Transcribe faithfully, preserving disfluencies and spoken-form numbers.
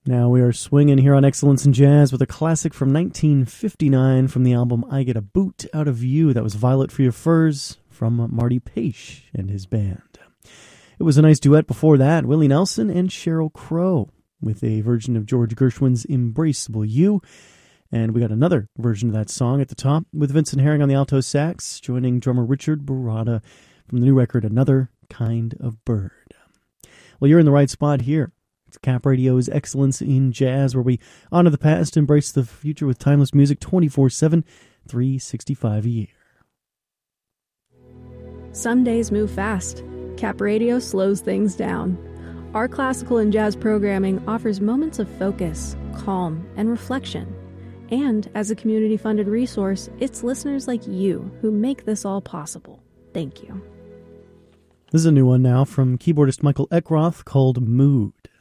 Now we are swinging here on Excellence in Jazz with a classic from nineteen fifty-nine from the album I Get a Boot Out of You. That was Violet for Your Furs from Marty Paish and his band. It was a nice duet before that, Willie Nelson and Sheryl Crow, with a version of George Gershwin's Embraceable You. And we got another version of that song at the top with Vincent Herring on the alto sax, joining drummer Richard Baratta from the new record, Another Kind of Bird. Well, you're in the right spot here. It's Cap Radio's Excellence in Jazz, where we honor the past, embrace the future with timeless music twenty-four seven, three sixty-five a year. Some days move fast. Cap Radio slows things down. Our classical and jazz programming offers moments of focus, calm, and reflection. And as a community-funded resource, it's listeners like you who make this all possible. Thank you. This is a new one now from keyboardist Michael Eckroth called Mood.